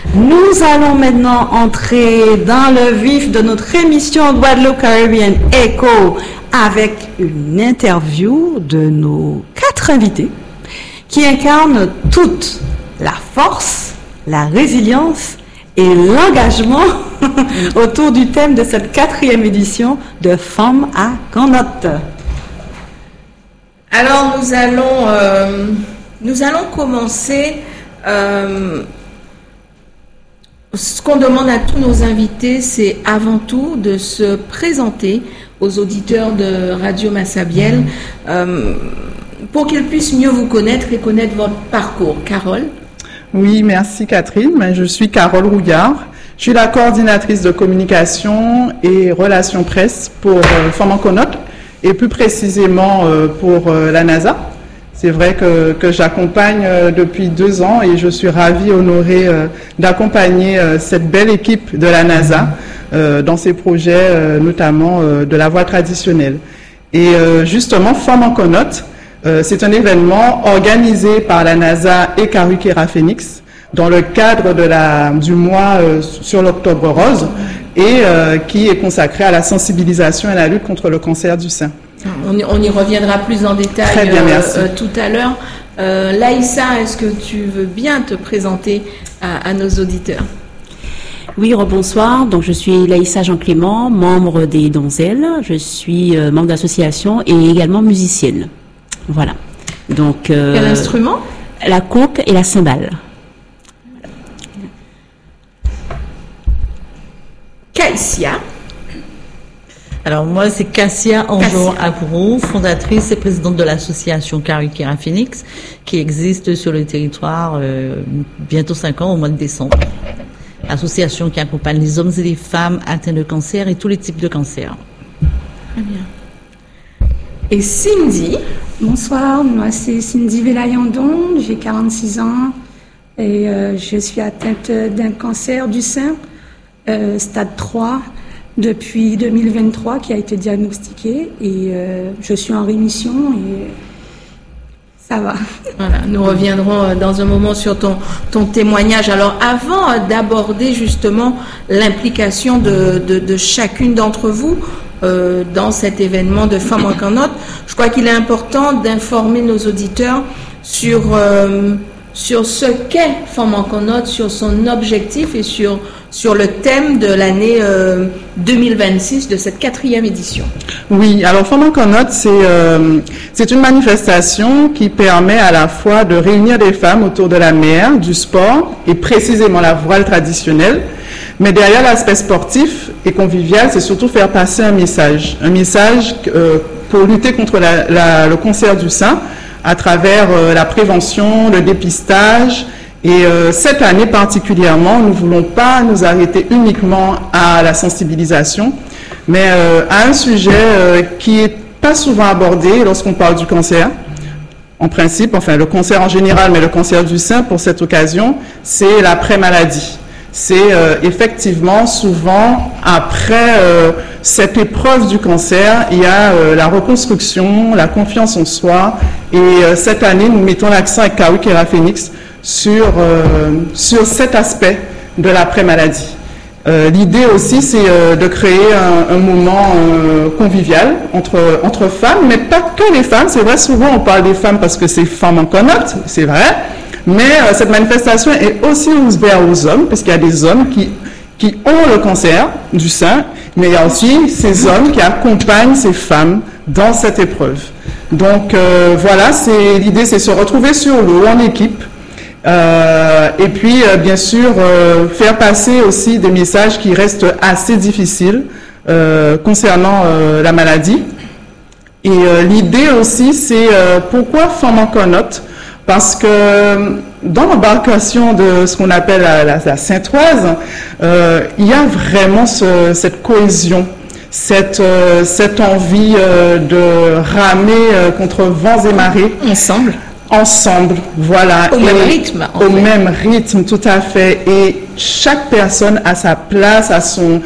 Nous allons maintenant entrer dans le vif de notre émission Guadeloupe Caribbean Echo avec une interview de nos 4 invités qui incarnent toute la force, la résilience et l'engagement autour du thème de cette 4e édition de Femmes à Connote. Alors nous allons commencer. Ce qu'on demande à tous nos invités, c'est avant tout de se présenter aux auditeurs de Radio Massabielle pour qu'ils puissent mieux vous connaître et connaître votre parcours. Carole? Oui, merci Catherine. Je suis Carole Rouillard. Je suis la coordinatrice de communication et relations presse pour Femmes en Connote et plus précisément pour la NASA. C'est vrai que j'accompagne depuis 2 ans et je suis ravie, honorée d'accompagner cette belle équipe de la NASA dans ses projets, notamment de la voix traditionnelle. Et justement, Femmes en Connote, c'est un événement organisé par la NASA et Karukera Phoenix dans le cadre du mois sur l'Octobre Rose et qui est consacré à la sensibilisation et à la lutte contre le cancer du sein. On y reviendra plus en détail. Très bien, merci. Tout à l'heure. Laïssa, est-ce que tu veux bien te présenter à nos auditeurs? Oui, bonsoir. Donc, je suis Laïssa Jean-Clément, membre des Donzelles. Je suis membre d'association et également musicienne. Voilà. Donc, quel instrument? La coque et la cymbale. Kaïsia. Alors moi, c'est Cassia Anjon-Abrou, fondatrice et présidente de l'association Karukera Phoenix, qui existe sur le territoire bientôt 5 ans, au mois de décembre. Association qui accompagne les hommes et les femmes atteints de cancer et tous les types de cancer. Très bien. Et Cindy? Bonsoir, moi c'est Cindy Velayandon, j'ai 46 ans et je suis atteinte d'un cancer du sein, stade 3. Depuis 2023 qui a été diagnostiqué et je suis en rémission et ça va. Voilà, nous reviendrons dans un moment sur ton témoignage. Alors avant d'aborder justement l'implication de chacune d'entre vous dans cet événement de Femmes en Connote, je crois qu'il est important d'informer nos auditeurs sur ce qu'est Femmes en Connote, sur son objectif et sur le thème de l'année 2026 de cette 4e édition. Oui, alors Femmes en Connote, c'est une manifestation qui permet à la fois de réunir des femmes autour de la mer, du sport et précisément la voile traditionnelle. Mais derrière l'aspect sportif et convivial, c'est surtout faire passer un message pour lutter contre le cancer du sein à travers la prévention, le dépistage. Et cette année particulièrement, nous ne voulons pas nous arrêter uniquement à la sensibilisation, mais à un sujet qui n'est pas souvent abordé lorsqu'on parle du cancer. En principe, enfin le cancer en général, mais le cancer du sein pour cette occasion, c'est l'après-maladie. C'est effectivement souvent après cette épreuve du cancer, il y a la reconstruction, la confiance en soi. Et cette année, nous mettons l'accent avec Karukera Phoenix sur cet aspect de l'après-maladie. L'idée aussi, c'est de créer un moment convivial entre femmes, mais pas que les femmes. C'est vrai, souvent on parle des femmes parce que c'est Femmes en Connote, c'est vrai. Mais cette manifestation est aussi ouverte aux hommes, parce qu'il y a des hommes qui ont le cancer du sein, mais il y a aussi ces hommes qui accompagnent ces femmes dans cette épreuve. Donc voilà, l'idée, c'est se retrouver sur l'eau en équipe, et puis bien sûr faire passer aussi des messages qui restent assez difficiles concernant la maladie. Et l'idée aussi, c'est pourquoi Femmes en Connote? Parce que dans l'embarcation de ce qu'on appelle la Saint-Oise, il y a vraiment cette cohésion, cette envie de ramer contre vents et marées. Ensemble, voilà. Au même rythme. Au même rythme, tout à fait. Et chaque personne a sa place, son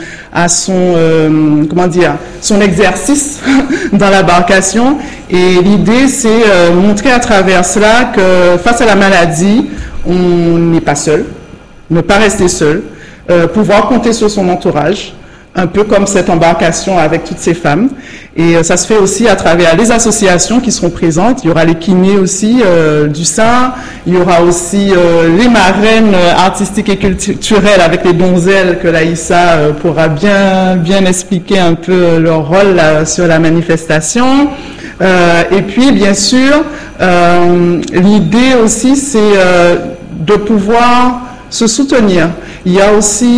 exercice dans l'embarcation. Et l'idée, c'est montrer à travers cela que face à la maladie, on n'est pas seul. ne pas rester seule, pouvoir compter sur son entourage, un peu comme cette embarcation avec toutes ces femmes. Et ça se fait aussi à travers les associations qui seront présentes. Il y aura les kinés aussi du sein, il y aura aussi les marraines artistiques et culturelles avec les donzelles que Laïssa pourra bien expliquer un peu leur rôle là, sur la manifestation. Et puis, bien sûr, l'idée aussi, c'est de pouvoir se soutenir. Il y a aussi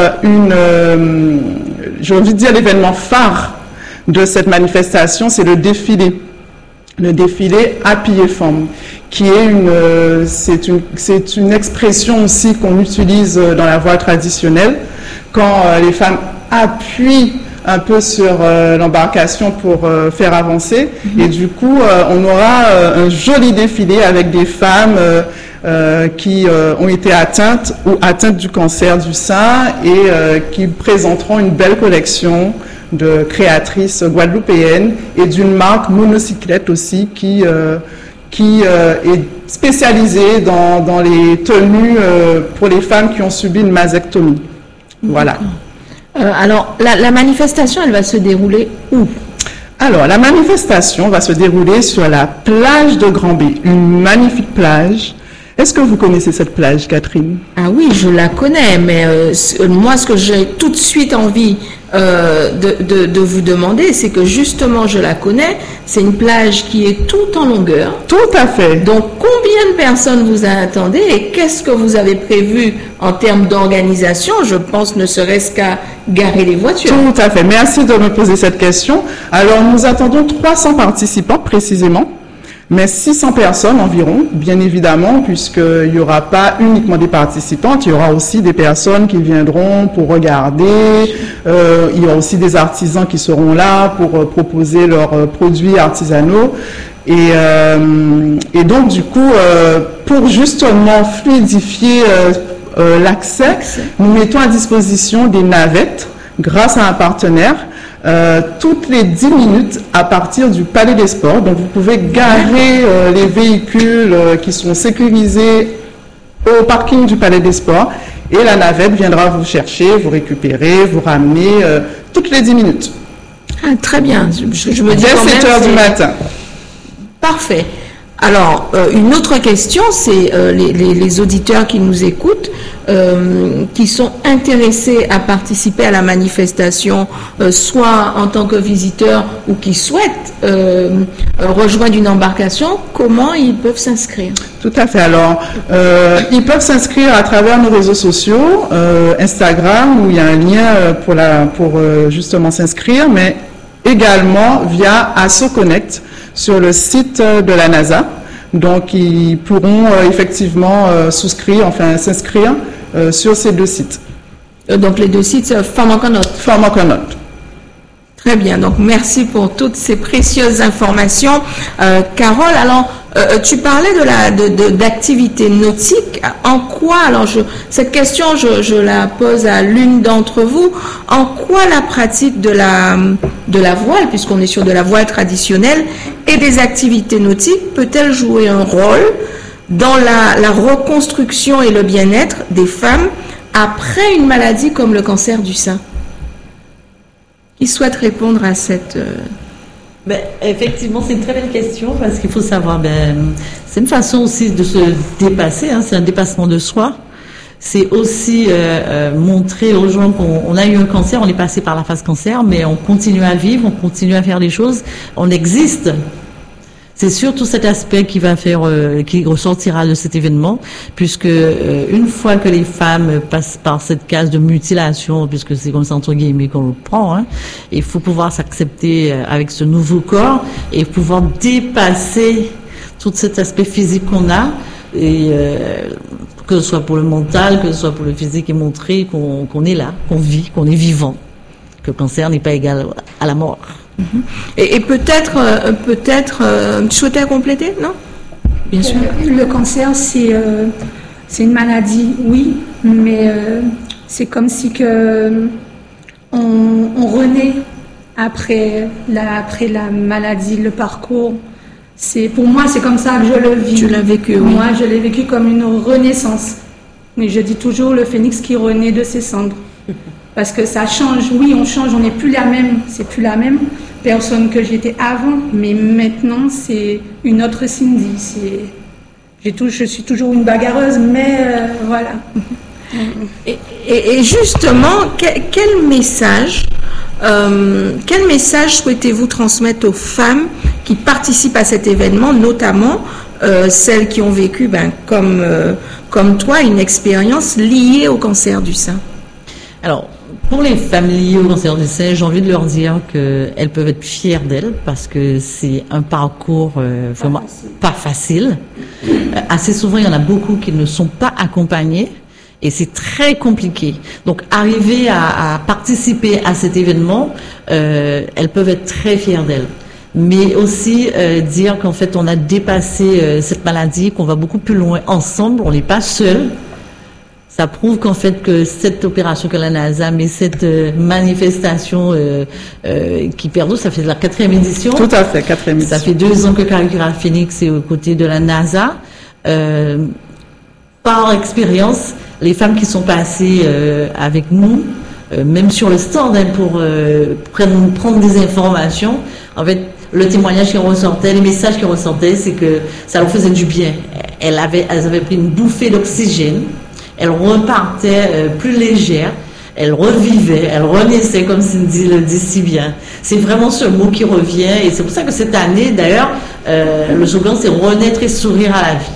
j'ai envie de dire l'événement phare de cette manifestation, c'est le défilé Happy Femmes, qui est c'est une expression aussi qu'on utilise dans la voile traditionnelle quand les femmes appuient un peu sur l'embarcation pour faire avancer. Et du coup, on aura un joli défilé avec des femmes qui ont été atteintes du cancer du sein et qui présenteront une belle collection de créatrices guadeloupéennes et d'une marque monocyclette aussi qui est spécialisée dans les tenues pour les femmes qui ont subi une mastectomie. Voilà. Alors, la manifestation, elle va se dérouler où? Alors, la manifestation va se dérouler sur la plage de Grand B, une magnifique plage. Est-ce que vous connaissez cette plage, Catherine? Ah oui, je la connais, mais moi, ce que j'ai tout de suite envie de vous demander, c'est que justement, je la connais, c'est une plage qui est tout en longueur. Tout à fait. Donc, combien de personnes vous attendez et qu'est-ce que vous avez prévu en termes d'organisation? Je pense ne serait-ce qu'à garer les voitures. Tout à fait. Merci de me poser cette question. Alors, nous attendons 300 participants précisément. Mais 600 personnes environ, bien évidemment, puisqu'il n'y aura pas uniquement des participantes, il y aura aussi des personnes qui viendront pour regarder, il y aura aussi des artisans qui seront là pour proposer leurs produits artisanaux. Et donc, du coup, pour justement fluidifier l'accès, nous mettons à disposition des navettes grâce à un partenaire. Toutes les 10 minutes à partir du Palais des Sports. Donc, vous pouvez garer les véhicules qui sont sécurisés au parking du Palais des Sports et la navette viendra vous chercher, vous récupérer, vous ramener toutes les 10 minutes. Ah, très bien. Je me dis dès 7 heures du matin. Parfait. Alors, une autre question, c'est les auditeurs qui nous écoutent, qui sont intéressés à participer à la manifestation, soit en tant que visiteurs ou qui souhaitent rejoindre une embarcation, comment ils peuvent s'inscrire? Tout à fait. Alors, ils peuvent s'inscrire à travers nos réseaux sociaux, Instagram, où il y a un lien pour justement s'inscrire, mais également via AssoConnect sur le site de la NASA. Donc, ils pourront effectivement s'inscrire sur ces deux sites. Donc, les deux sites, Femmes en Connaught. Femmes en Connaught. Très bien. Donc, merci pour toutes ces précieuses informations. Carole, alors, tu parlais d'activité nautique. En quoi, alors cette question, je la pose à l'une d'entre vous. En quoi la pratique de la voile, puisqu'on est sur de la voile traditionnelle, et des activités nautiques peut-elle jouer un rôle dans la reconstruction et le bien-être des femmes après une maladie comme le cancer du sein? Qui souhaite répondre à cette... effectivement, c'est une très belle question parce qu'il faut savoir, c'est une façon aussi de se dépasser, c'est un dépassement de soi. C'est aussi montrer aux gens qu'on a eu un cancer, on est passé par la phase cancer, mais on continue à vivre, on continue à faire des choses, on existe. C'est surtout cet aspect qui ressortira de cet événement, puisque une fois que les femmes passent par cette case de mutilation, puisque c'est comme ça entre guillemets qu'on le prend, il faut pouvoir s'accepter avec ce nouveau corps et pouvoir dépasser tout cet aspect physique qu'on a, et que ce soit pour le mental, que ce soit pour le physique, et montrer qu'on est là, qu'on vit, qu'on est vivant, que le cancer n'est pas égal à la mort. Et peut-être, tu souhaitais compléter, non? Bien sûr. Le cancer, c'est une maladie, oui, mais c'est comme si on renaît après la maladie, le parcours. Pour moi, c'est comme ça que je le vis. Tu l'as vécu, oui. Moi, je l'ai vécu comme une renaissance. Mais je dis toujours le phénix qui renaît de ses cendres. Parce que ça change, oui, on change, on n'est plus la même, c'est plus la même personne que j'étais avant, mais maintenant c'est une autre Cindy. Je suis toujours une bagarreuse, mais voilà. Et justement, quel message souhaitez-vous transmettre aux femmes qui participent à cet événement, notamment celles qui ont vécu, comme toi, une expérience liée au cancer du sein? Alors, pour les femmes liées au cancer du sein, j'ai envie de leur dire qu'elles peuvent être fières d'elles parce que c'est un parcours vraiment pas facile. Assez souvent, il y en a beaucoup qui ne sont pas accompagnés et c'est très compliqué. Donc, arriver à participer à cet événement, elles peuvent être très fières d'elles. Mais aussi dire qu'en fait, on a dépassé cette maladie, qu'on va beaucoup plus loin ensemble, on n'est pas seul. Ça prouve qu'en fait que cette opération que la NASA, mais cette manifestation qui perdure, ça fait la 4e édition. Tout à fait, 4e édition. Ça fait 2 ans que Caricura Phoenix est aux côtés de la NASA. Par expérience, les femmes qui sont passées avec nous, même sur le stand pour prendre des informations, en fait, le témoignage qui ressortait, les messages qui ressortaient, c'est que ça leur faisait du bien. Elles avaient pris une bouffée d'oxygène. Elle repartait plus légère, elle revivait, elle renaissait, comme Cindy le dit si bien. C'est vraiment ce mot qui revient, et c'est pour ça que cette année, d'ailleurs, le slogan, c'est renaître et sourire à la vie.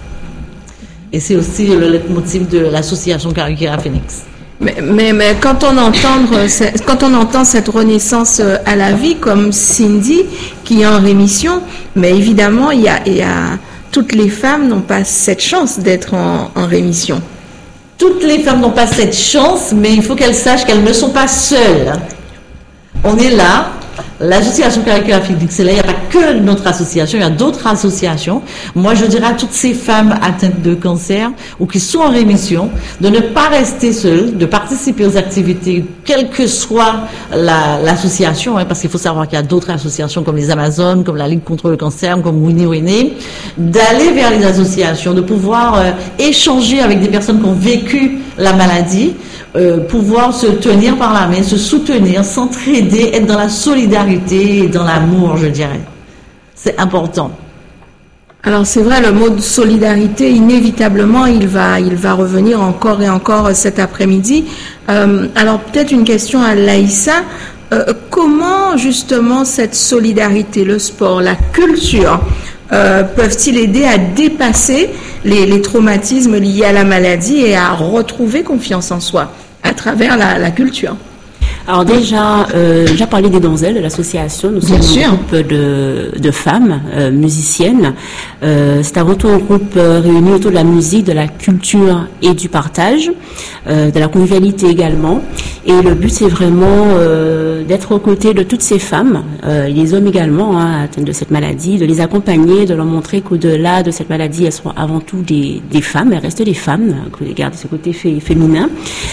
Et c'est aussi le leitmotiv de l'association Caricura Phoenix. Mais quand on entend cette renaissance à la vie, comme Cindy, qui est en rémission, mais évidemment, il y a toutes les femmes n'ont pas cette chance d'être en rémission. Toutes les femmes n'ont pas cette chance, mais il faut qu'elles sachent qu'elles ne sont pas seules. On est là, l'association Caricura Phoenix, c'est là, il n'y a pas que notre association, il y a d'autres associations. Moi, je dirais à toutes ces femmes atteintes de cancer ou qui sont en rémission de ne pas rester seules, de participer aux activités, quelle que soit l'association, parce qu'il faut savoir qu'il y a d'autres associations comme les Amazones, comme la Ligue contre le cancer, comme Winnie Winnie, d'aller vers les associations, de pouvoir échanger avec des personnes qui ont vécu la maladie, pouvoir se tenir par la main, se soutenir, s'entraider, être dans la solidarité et dans l'amour, je dirais. C'est important. Alors c'est vrai, le mot de solidarité, inévitablement, il va revenir encore et encore cet après-midi. Alors peut-être une question à Laïssa. Comment justement cette solidarité, le sport, la culture, peuvent-ils aider à dépasser les traumatismes liés à la maladie et à retrouver confiance en soi à travers la culture? Alors déjà parlé des Donzelles, de l'association. Nous sommes un groupe de femmes musiciennes. C'est avant tout un groupe réuni autour de la musique, de la culture et du partage, de la convivialité également. Et le but, c'est vraiment d'être aux côtés de toutes ces femmes, et les hommes également atteints de cette maladie, de les accompagner, de leur montrer qu'au-delà de cette maladie, elles sont avant tout des femmes, elles restent des femmes, garder ce côté féminin.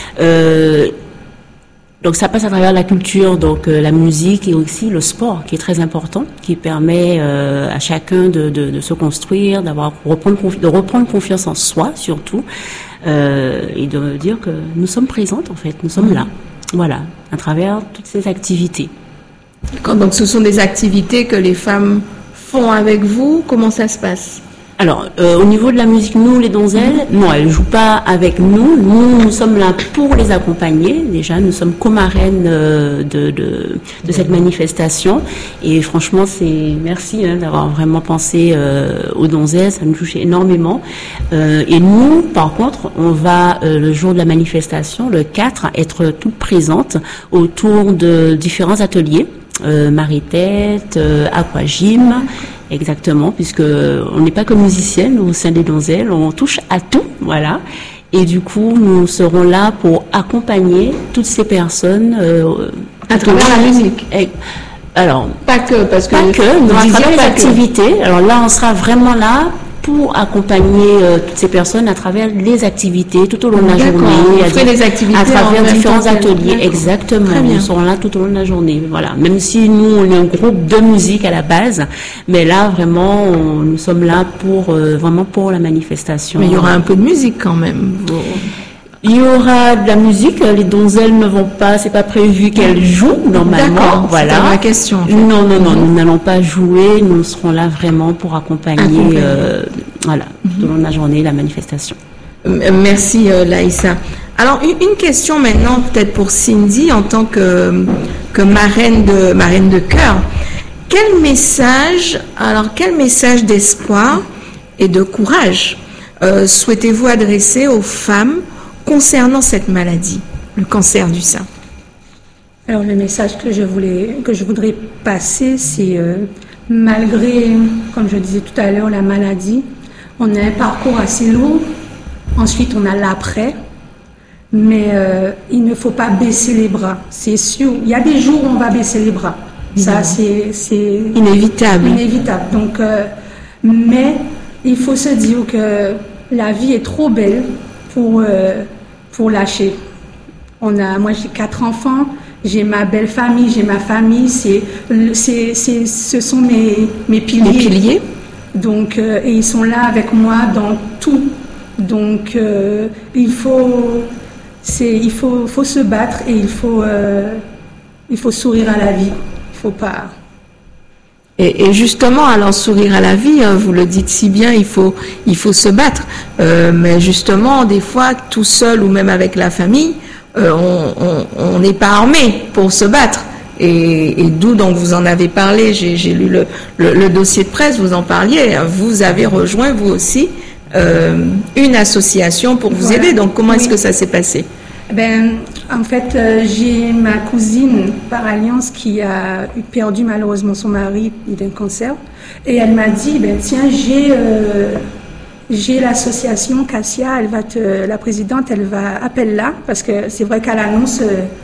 Donc ça passe à travers la culture, donc la musique et aussi le sport qui est très important, qui permet à chacun de se construire, de reprendre confiance en soi surtout, et de dire que nous sommes présentes en fait, nous sommes là, voilà, à travers toutes ces activités. Donc ce sont des activités que les femmes font avec vous, comment ça se passe? Alors, au niveau de la musique, nous, les Donzelles, non, elles ne jouent pas avec nous. Nous sommes là pour les accompagner. Déjà, nous sommes co-marraines de cette manifestation. Et franchement, merci d'avoir vraiment pensé aux Donzelles. Ça nous touche énormément. Et nous, par contre, on va, le jour de la manifestation, le 4, être toutes présentes autour de différents ateliers. Marie-Tête, Aquagym, exactement, puisque on n'est pas que musicienne au sein des Donzelles, on touche à tout, voilà. Et du coup, nous serons là pour accompagner toutes ces personnes à travers la musique. Alors, pas que, parce que nous à travers les activités. Alors là, on sera vraiment là pour accompagner toutes ces personnes à travers les activités tout au long de la journée. Vous ferez les activités à travers différents ateliers. D'accord. Exactement. Nous serons là tout au long de la journée. Voilà. Même si nous, on est un groupe de musique à la base, mais là, vraiment, nous sommes là pour vraiment pour la manifestation. Mais il y aura un peu de musique quand même. Il y aura de la musique. Les donzelles ne vont pas, c'est pas prévu qu'elles jouent normalement. D'accord, voilà. c'est pas ma question. En fait. Non, nous n'allons pas jouer. Nous serons là vraiment pour accompagner, voilà, tout au long de la journée, la manifestation. Merci Laïssa. Alors une question maintenant peut-être pour Cindy en tant que marraine de cœur. Quel message d'espoir et de courage souhaitez-vous adresser aux femmes concernant cette maladie, le cancer du sein? Alors le message que je voudrais passer, c'est malgré, comme je disais tout à l'heure, la maladie, on a un parcours assez lourd. Ensuite, on a l'après. Mais il ne faut pas baisser les bras. C'est sûr. Il y a des jours où on va baisser les bras. Ça, c'est inévitable. Donc, mais il faut se dire que la vie est trop belle pour lâcher. Moi, j'ai 4 enfants. J'ai ma belle famille, j'ai ma famille. Ce sont mes piliers. Les piliers. Donc, et ils sont là avec moi dans tout. Donc, il faut se battre et il faut sourire à la vie. Il faut pas. Et justement, alors sourire à la vie, vous le dites si bien, il faut se battre. Mais justement, des fois, tout seul ou même avec la famille, on n'est pas armé pour se battre. Et d'où donc vous en avez parlé. J'ai lu le dossier de presse, vous en parliez. Vous avez rejoint vous aussi une association pour vous aider. Donc comment est-ce que ça s'est passé? En fait, j'ai ma cousine par alliance qui a perdu malheureusement son mari d'un cancer. Et elle m'a dit, tiens, j'ai l'association Cassia, la présidente, appelle-la, parce que c'est vrai qu'à l'annonce,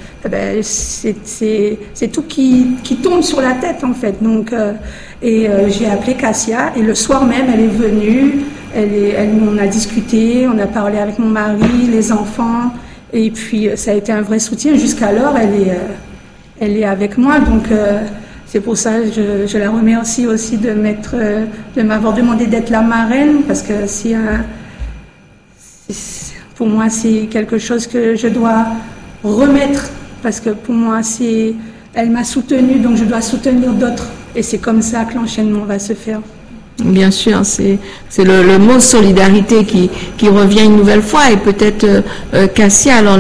c'est tout qui tombe sur la tête, en fait. Donc, j'ai appelé Cassia, et le soir même, elle est venue, on a discuté, on a parlé avec mon mari, les enfants. Et puis, ça a été un vrai soutien. Jusqu'alors, elle est avec moi. Donc, c'est pour ça que je la remercie aussi de m'avoir demandé d'être la marraine, parce que pour moi, c'est quelque chose que je dois remettre, parce que pour moi, elle m'a soutenue, donc je dois soutenir d'autres. Et c'est comme ça que l'enchaînement va se faire. Bien sûr, c'est le mot solidarité qui revient une nouvelle fois. Et peut-être Cassia, alors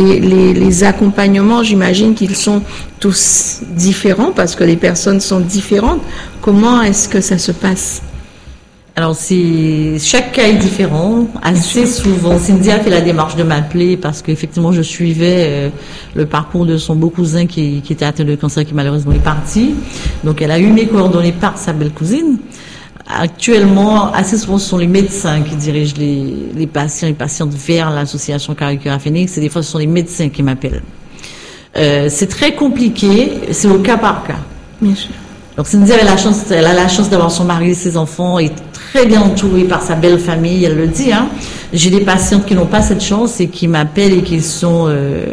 les accompagnements, j'imagine qu'ils sont tous différents parce que les personnes sont différentes. Comment est-ce que ça se passe? Alors chaque cas est différent. Assez souvent, Cindy a fait la démarche de m'appeler parce qu'effectivement je suivais le parcours de son beau cousin qui était atteint de cancer, qui malheureusement est parti. Donc elle a eu mes coordonnées par sa belle cousine. Actuellement, assez souvent, ce sont les médecins qui dirigent les patients et patientes vers l'association Caricura Phoenix, et des fois, ce sont les médecins qui m'appellent. C'est très compliqué, c'est au cas par cas. Bien sûr. Donc, Cindy elle a la chance d'avoir son mari et ses enfants, et très bien entourée par sa belle famille, elle le dit, hein. J'ai des patientes qui n'ont pas cette chance et qui m'appellent et qui sont,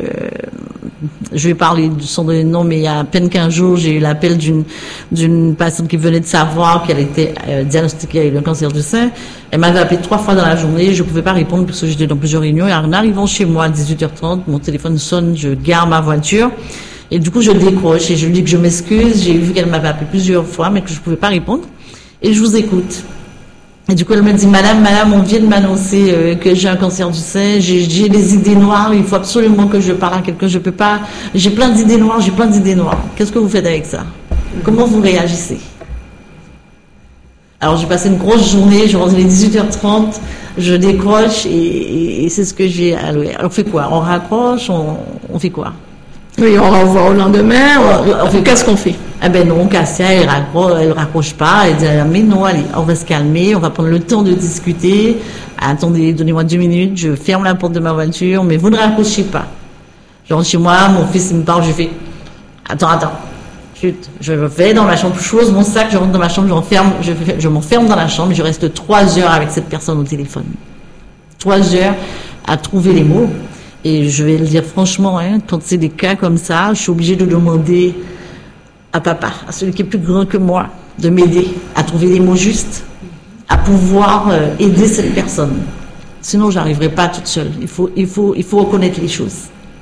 je vais parler du son de nom, mais il y a à peine 15 jours, j'ai eu l'appel d'une patiente qui venait de savoir qu'elle était diagnostiquée avec le cancer du sein. Elle m'avait appelé 3 fois dans la journée, je pouvais pas répondre parce que j'étais dans plusieurs réunions. Et en arrivant chez moi à 18h30, mon téléphone sonne, je gare ma voiture. Et du coup, je décroche et je lui dis que je m'excuse. J'ai vu qu'elle m'avait appelé plusieurs fois, mais que je pouvais pas répondre. Et je vous écoute. Et du coup, elle me dit, Madame, on vient de m'annoncer que j'ai un cancer du sein, j'ai des idées noires, il faut absolument que je parle à quelqu'un, je peux pas, j'ai plein d'idées noires. Qu'est-ce que vous faites avec ça? Comment vous réagissez? Alors, j'ai passé une grosse journée, je rentre à 18h30, je décroche et c'est ce que j'ai alloué. Alors, on fait quoi? On raccroche, on fait quoi? Oui, on renvoie au lendemain. Qu'est-ce qu'on fait? Ah ben non, Cassia, elle raccroche pas. Elle dit, mais non, allez, on va se calmer, on va prendre le temps de discuter. Attendez, donnez-moi 2 minutes, je ferme la porte de ma voiture, mais vous ne raccrochez pas. Je rentre chez moi, mon fils me parle, je fais, attends. Chut, je vais dans ma chambre, je pose mon sac, je rentre dans ma chambre, je m'enferme dans la chambre, je reste 3 heures avec cette personne au téléphone. 3 heures à trouver les mots. Et je vais le dire franchement, quand c'est des cas comme ça, je suis obligée de demander à papa, à celui qui est plus grand que moi, de m'aider à trouver les mots justes, à pouvoir aider cette personne. Sinon, j'arriverai pas toute seule. Il faut reconnaître les choses.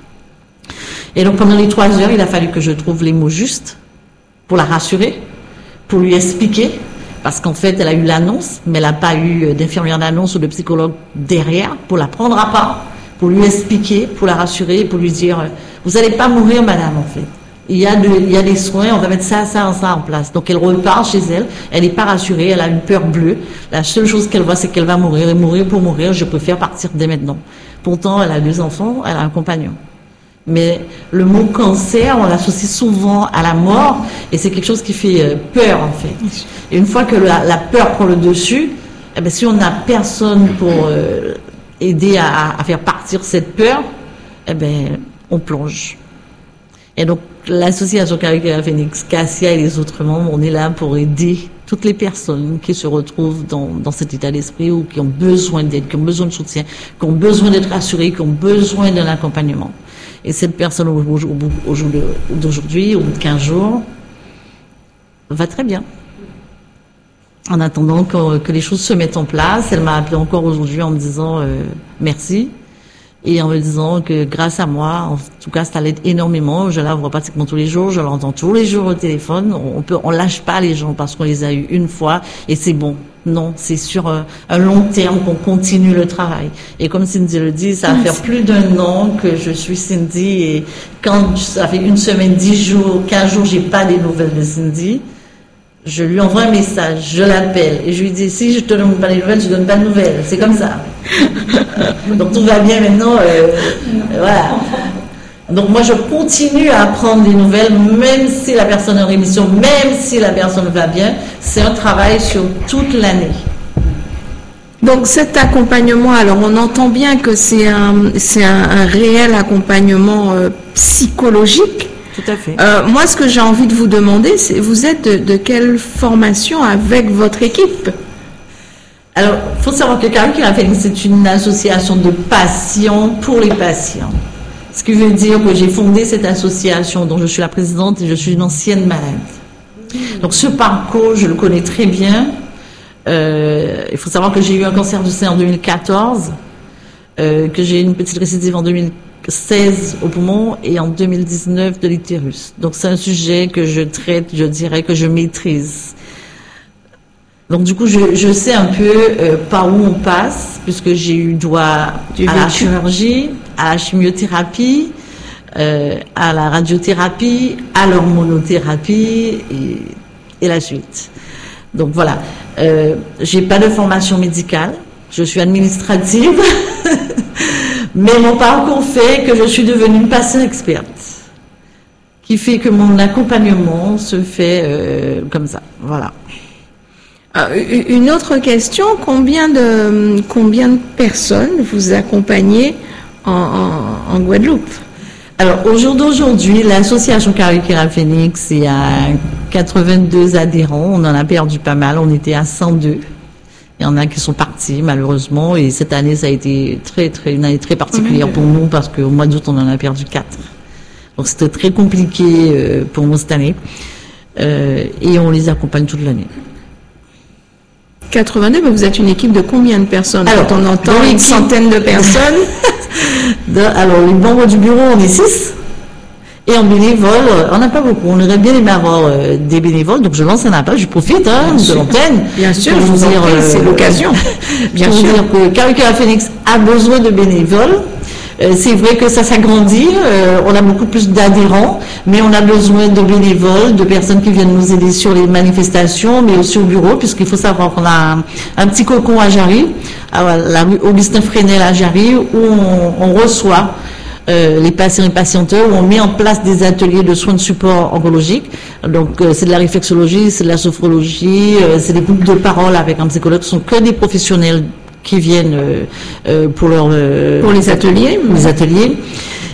Et donc, pendant les 3 heures, il a fallu que je trouve les mots justes pour la rassurer, pour lui expliquer, parce qu'en fait, elle a eu l'annonce, mais elle n'a pas eu d'infirmière d'annonce ou de psychologue derrière pour la prendre à part, pour lui expliquer, pour la rassurer, pour lui dire, vous n'allez pas mourir, madame, en fait. Il y a des soins, on va mettre ça en place. Donc, elle repart chez elle, elle n'est pas rassurée, elle a une peur bleue. La seule chose qu'elle voit, c'est qu'elle va mourir, et mourir pour mourir, je préfère partir dès maintenant. Pourtant, elle a 2 enfants, elle a un compagnon. Mais le mot cancer, on l'associe souvent à la mort, et c'est quelque chose qui fait peur, en fait. Et une fois que la peur prend le dessus, eh bien, si on n'a personne pour aider à faire partir cette peur, eh bien, on plonge. Et donc, l'association Caricera Phoenix, Cassia et les autres membres, on est là pour aider toutes les personnes qui se retrouvent dans cet état d'esprit ou qui ont besoin d'aide, qui ont besoin de soutien, qui ont besoin d'être rassurées, qui ont besoin d'un accompagnement. Et cette personne au bout d'aujourd'hui, au bout de 15 jours, va très bien. En attendant que les choses se mettent en place, elle m'a appelé encore aujourd'hui en me disant merci. Et en me disant que grâce à moi, en tout cas, ça l'aide énormément. Je la vois pratiquement tous les jours, je l'entends tous les jours au téléphone. On lâche pas les gens parce qu'on les a eus une fois et c'est bon. Non, c'est sur un long terme qu'on continue le travail. Et comme Cindy le dit, ça va faire plus d'1 an que je suis Cindy et quand ça fait 1 semaine, 10 jours, 15 jours, j'ai pas des nouvelles de Cindy. Je lui envoie un message, je l'appelle et je lui dis si je te donne pas les nouvelles, je donne pas de nouvelles. C'est comme ça. Donc tout va bien maintenant. Voilà. Donc moi je continue à prendre des nouvelles, même si la personne est en rémission, même si la personne va bien. C'est un travail sur toute l'année. Donc cet accompagnement, alors on entend bien que c'est un réel accompagnement psychologique. Tout à fait. Moi, ce que j'ai envie de vous demander, c'est vous êtes de quelle formation avec votre équipe? Alors, il faut savoir que Caricera Phoenix, c'est une association de patients pour les patients. Ce qui veut dire que j'ai fondé cette association dont je suis la présidente et je suis une ancienne malade. Donc ce parcours, je le connais très bien. Il faut savoir que j'ai eu un cancer du sein en 2014, que j'ai eu une petite récidive en 2016 au poumon et en 2019 de l'utérus. Donc c'est un sujet que je traite, je dirais que je maîtrise. Donc du coup, je sais un peu par où on passe, puisque j'ai eu droit à la chirurgie, à la chimiothérapie, à la radiothérapie, à l'hormonothérapie et la suite. Donc voilà, j'ai pas de formation médicale, je suis administrative, mais mon parcours fait que je suis devenue une patiente experte, qui fait que mon accompagnement se fait comme ça. Voilà. Une autre question, combien de personnes vous accompagnez en Guadeloupe? Alors, au jour d'aujourd'hui, l'association Caricera Phoenix est à 82 adhérents. On en a perdu pas mal. On était à 102. Il y en a qui sont partis, malheureusement. Et cette année, ça a été une année très particulière pour nous parce qu'au mois d'août, on en a perdu 4. Donc, c'était très compliqué pour nous cette année. Et on les accompagne toute l'année. 82, mais vous êtes une équipe de combien de personnes? Alors, quand on entend une centaine de personnes. Alors, les membres du bureau, on est 6. Et en bénévole, on n'a pas beaucoup. On aurait bien aimé avoir des bénévoles. Donc, je lance un appel, je profite de l'antenne. Bien sûr, je vous en prie, c'est l'occasion. Bien sûr. Dire que Caricera Phoenix a besoin de bénévoles. C'est vrai que ça s'agrandit, on a beaucoup plus d'adhérents, mais on a besoin de bénévoles, de personnes qui viennent nous aider sur les manifestations, mais aussi au bureau, puisqu'il faut savoir qu'on a un petit cocon à Jarry, à la rue Augustin Fresnel à Jarry, où on reçoit les patients et patienteurs, où on met en place des ateliers de soins de support oncologique. Donc c'est de la réflexologie, c'est de la sophrologie, c'est des groupes de parole avec un psychologue, ce sont que des professionnels qui viennent pour les ateliers.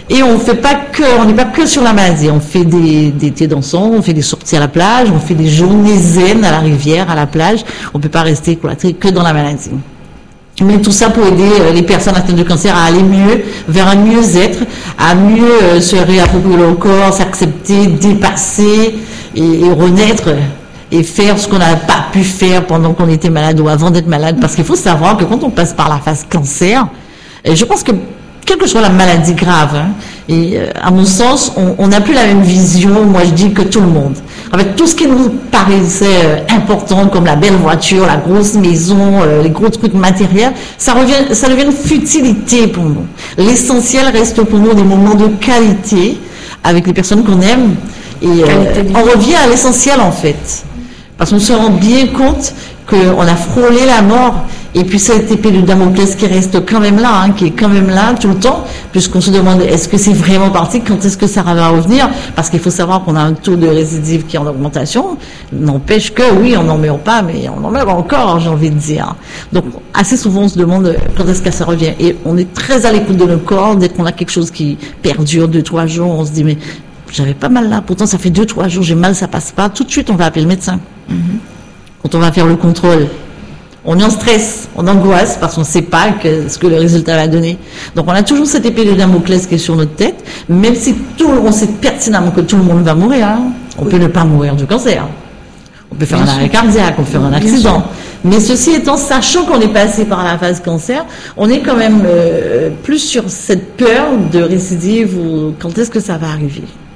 Et on n'est pas que sur la maladie. On fait des thés dansants, on fait des sorties à la plage, on fait des journées zen à la rivière, à la plage. On peut pas rester cloîtré que dans la maladie. Mais tout ça pour aider les personnes atteintes de cancer à aller mieux, vers un mieux-être, à mieux se réapproprier leur corps, s'accepter, dépasser et renaître et faire ce qu'on n'a pas pu faire pendant qu'on était malade ou avant d'être malade. Parce qu'il faut savoir que quand on passe par la phase cancer, et je pense que quelle que soit la maladie grave, et à mon sens, on n'a plus la même vision, moi je dis, que tout le monde. En fait, tout ce qui nous paraissait important, comme la belle voiture, la grosse maison, les gros trucs matériels, ça devient une futilité pour nous. L'essentiel reste pour nous des moments de qualité avec les personnes qu'on aime, et on revient à l'essentiel en fait. Parce qu'on se rend bien compte qu'on a frôlé la mort, et puis cette épée de Damoclès qui reste quand même là, qui est quand même là tout le temps, puisqu'on se demande est-ce que c'est vraiment parti, quand est-ce que ça va revenir, parce qu'il faut savoir qu'on a un taux de récidive qui est en augmentation, n'empêche que oui, on n'en meurt pas, mais on en meurt encore, j'ai envie de dire. Donc assez souvent on se demande quand est-ce que ça revient, et on est très à l'écoute de nos corps. Dès qu'on a quelque chose qui perdure 2-3 jours, on se dit mais j'avais pas mal là, pourtant ça fait 2-3 jours, j'ai mal, ça passe pas, tout de suite on va appeler le médecin. Quand on va faire le contrôle, on est en stress, on angoisse parce qu'on ne sait pas ce que le résultat va donner. Donc on a toujours cette épée de Damoclès qui est sur notre tête, même si on sait pertinemment que tout le monde va mourir. On peut ne pas mourir du cancer. On peut faire un arrêt cardiaque, on peut faire un accident. Mais ceci étant, sachant qu'on est passé par la phase cancer, on est quand même plus sur cette peur de récidive ou quand est-ce que ça va arriver.